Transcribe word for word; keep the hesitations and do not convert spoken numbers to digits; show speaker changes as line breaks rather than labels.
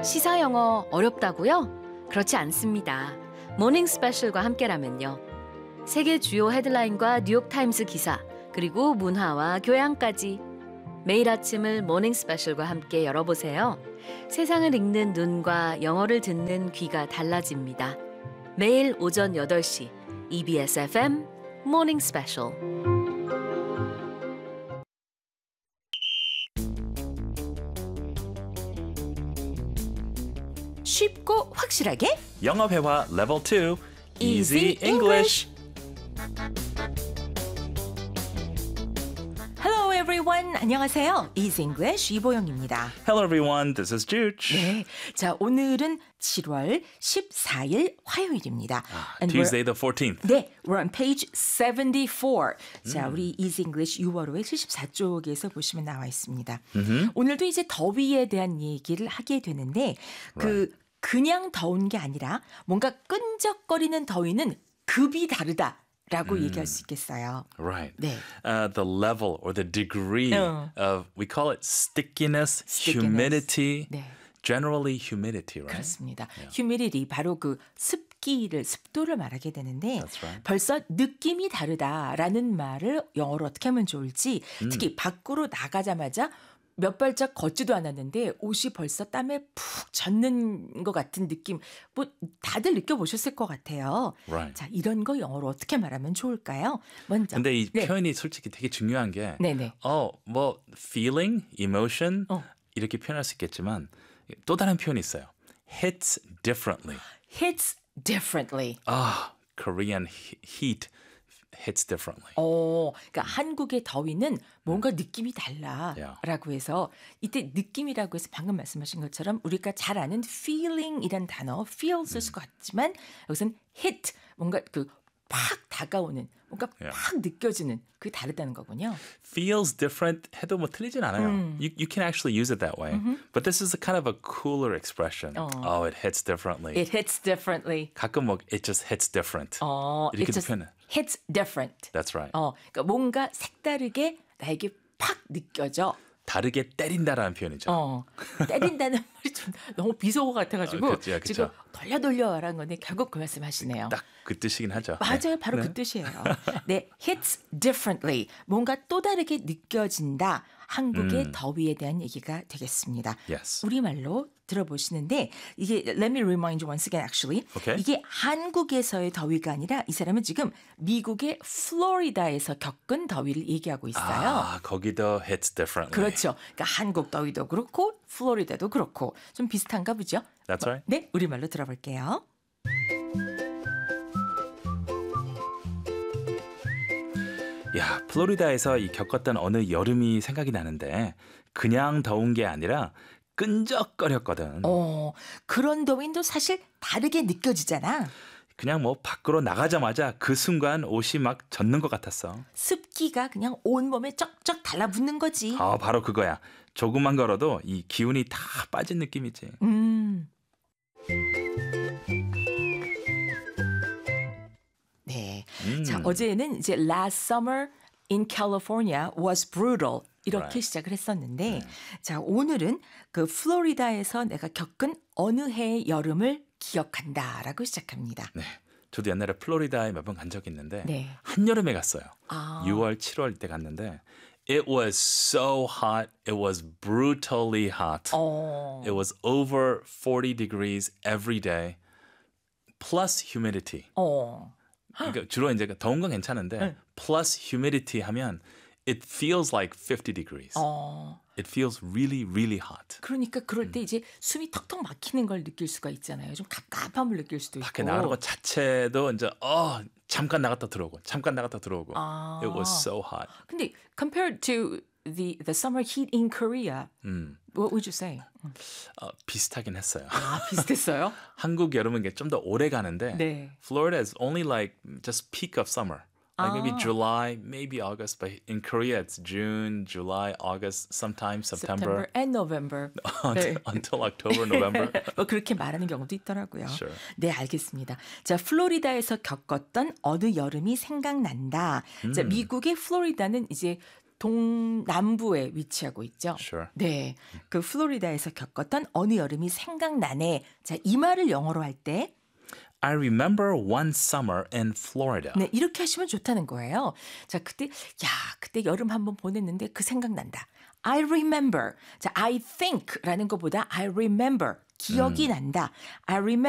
시사 영어 어렵다고요? 그렇지 않습니다. 모닝 스페셜과 함께라면요. 세계 주요 헤드라인과 뉴욕타임스 기사, 그리고 문화와 교양까지 매일 아침을 모닝 스페셜과 함께 열어보세요. 세상을 읽는 눈과 영어를 듣는 귀가 달라집니다. 매일 오전 여덟 시 이비에스 에프엠 모닝 스페셜. 쉽고 확실하게
영어 회화 레벨 투
Easy
Easy English.
Hello everyone. 안녕하세요. Easy English 이보영입니다.
Hello everyone, this is Juge.
네. 자, 오늘은 칠월 십사일 화요일입니다. And
Tuesday
we're,
the fourteenth.
네, we're on page seventy-four. 자, 우리 Easy English 유월호의 칠십사 쪽에서 보시면 나와 있습니다.
Mm-hmm.
오늘도 이제 더위에 대한 얘기를 하게 되는데 그 그냥 더운 게 아니라 뭔가 끈적거리는 더위는 급이 다르다라고 얘기할 수 있겠어요.
Right.
네.
Uh, the level or the degree
어.
of, we call it stickiness,
Stickiness.
humidity,
네.
generally humidity, right?
그렇습니다. humidity 바로 그 습기를 습도를 말하게 되는데
That's right.
벌써 느낌이 다르다라는 말을 영어로 어떻게 하면 좋을지 특히 밖으로 나가자마자 몇 발짝 걷지도 않았는데 옷이 벌써 땀에 푹 젖는 것 같은 느낌 뭐 다들 느껴보셨을 것 같아요.
Right.
자, 이런 거 영어로 어떻게 말하면 좋을까요? 먼저.
근데 이
네.
표현이 솔직히 되게 중요한 게
네네.
어, 뭐 feeling, emotion
어.
이렇게 표현할 수 있겠지만 또 다른 표현이 있어요. hits differently.
hits differently.
아, Korean heat hits differently.
어, 그러니까 한국의 더위는 뭔가 느낌이 달라라고
Yeah.
해서 이때 느낌이라고 해서 방금 말씀하신 것처럼 우리가 잘 아는 feeling이란 단어, feel 쓸 수가 있지만 여기서는 hit, 뭔가 그 팍 다가오는, 뭔가
Yeah.
팍 느껴지는 그게 다르다는 거군요.
Feels different 해도 뭐 틀리진 않아요. You, you can actually use it that way. But this is a kind of a cooler expression.
어.
Oh, it hits differently.
It hits differently.
가끔 뭐 it just hits different.
어, it
이렇게도
just
표현해.
hits different.
That's right.
어, 그러니까 뭔가 색다르게 나에게 팍 느껴져.
다르게 때린다라는 표현이죠.
어, 때린다는 말이 좀 너무 비속어 같아가지고
어, 그치, 그쵸.
지금 돌려 돌려라는 건데 결국 그 말씀하시네요.
딱 그 뜻이긴 하죠.
맞아요,
네.
바로
네.
그 뜻이에요. 네, hits differently, 뭔가 또 다르게 느껴진다. 한국의
음.
더위에 대한 얘기가 되겠습니다.
Yes.
우리말로 들어보시는데 이게 let me remind you once again actually.
Okay.
이게 한국에서의 더위가 아니라 이 사람은 지금 미국의 플로리다에서 겪은 더위를 얘기하고 있어요.
아, 거기도 hits differently.
그렇죠. 그러니까 한국 더위도 그렇고 플로리다도 그렇고 좀 비슷한가 보죠.
That's right.
네, 우리말로 들어볼게요.
야, 플로리다에서 이 겪었던 어느 여름이 생각이 나는데 그냥 더운 게 아니라 끈적거렸거든.
어, 그런 더위도 사실 다르게 느껴지잖아.
그냥 뭐 밖으로 나가자마자 그 순간 옷이 막 젖는 것 같았어.
습기가 그냥 온몸에 쩍쩍 달라붙는 거지.
아, 바로 그거야. 조금만 걸어도 이 기운이 다 빠진 느낌이지.
음. 네.
음.
자, 어제는 이제 last summer in California was brutal. 이렇게
Right.
시작을 했었는데 자, 오늘은 그 플로리다에서 내가 겪은 어느 해의 여름을 기억한다라고 시작합니다.
네. 저도 옛날에 플로리다에 몇 번 간 적이 있는데
네.
한여름에 갔어요.
아.
유월, 칠월 때 갔는데 it was so hot. It was brutally hot.
어.
It was over forty degrees every day. plus humidity.
어.
그러니까 주로 이제 더운 건 괜찮은데
네.
plus humidity 하면 it feels like fifty degrees.
어.
It feels really, really hot.
그러니까 그럴 때 이제 숨이 턱턱 막히는 걸 느낄 수가 있잖아요. 좀 갑갑함을 느낄 수도 있고.
밖에 나가는 것 자체도 이제 어 잠깐 나갔다 들어오고 잠깐 나갔다 들어오고.
아.
It was so hot.
근데 compared to the the summer heat in Korea,
음,
what would you say?
어, 비슷하긴 했어요.
아, 비슷했어요?
한국 여름은 좀 더 오래 가는데
네.
Florida is only like just peak of summer. Like maybe
아.
July, maybe August, but in Korea it's June, July, August, sometimes September,
September and November.
until, until October, November.
뭐 그렇게 말하는 경우도 있더라고요.
Sure.
네, 알겠습니다. 자, 플로리다에서 겪었던 어느 여름이 생각난다. 자, 미국의 플로리다는 이제 동남부에 위치하고 있죠.
Sure.
네, 그 플로리다에서 겪었던 어느 여름이 생각나네. 자, 이 말을 영어로 할 때
I remember one summer in Florida.
네, 이렇게 하시면 좋다는 거예요. 자, 그때 야, 그때 여름 한번 보냈는데 그 생각난다. I remember. 자, I think라는 것보다 I remember. 기억이 난다. I remember